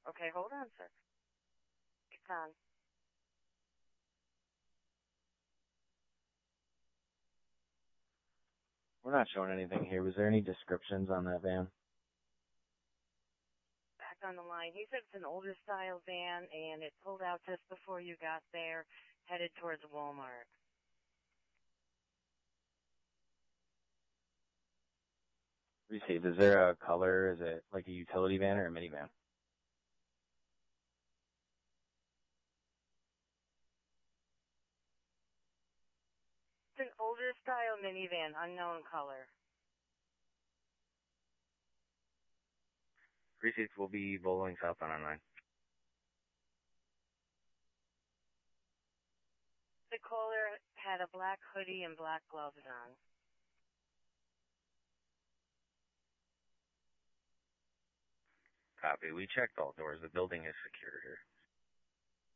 Okay, hold on, sir. It's on. We're not showing anything here. Was there any descriptions on that van? Back on the line. He said it's an older style van, and it pulled out just before you got there, headed towards Walmart. Received. Is there a color? Is it like a utility van or a minivan? It's an older style minivan, unknown color. Receipts will be bowling south on our line. The caller had a black hoodie and black gloves on. Copy. We checked all doors. The building is secure.